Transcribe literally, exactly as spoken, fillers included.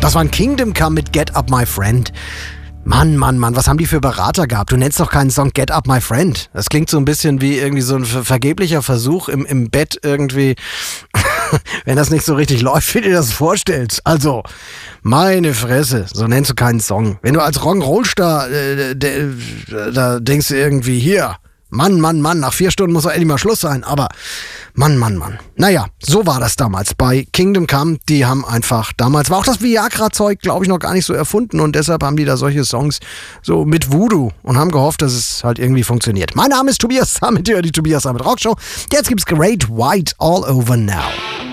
das war ein Kingdom Come mit Get Up My Friend. Mann, Mann, Mann, was haben die für Berater gehabt? Du nennst doch keinen Song Get Up My Friend. Das klingt so ein bisschen wie irgendwie so ein ver- vergeblicher Versuch im, im Bett irgendwie, wenn das nicht so richtig läuft, wie du dir das vorstellst. Also, meine Fresse, so nennst du keinen Song. Wenn du als Rock'n'Roll-Star, äh, de, da denkst du irgendwie, hier, Mann, Mann, Mann, nach vier Stunden muss doch endlich mal Schluss sein, aber Mann, Mann, Mann. Naja, so war das damals bei Kingdom Come. Die haben einfach, damals war auch das Viagra-Zeug, glaube ich, noch gar nicht so erfunden und deshalb haben die da solche Songs so mit Voodoo und haben gehofft, dass es halt irgendwie funktioniert. Mein Name ist Tobias Sammet, die Tobias Sammet Rock Show. Jetzt gibt's Great White All Over Now.